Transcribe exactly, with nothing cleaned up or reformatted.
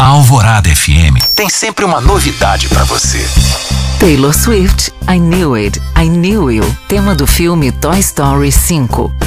A Alvorada F M tem sempre uma novidade pra você. Taylor Swift, I Knew It, I Knew You, tema do filme Toy Story cinco.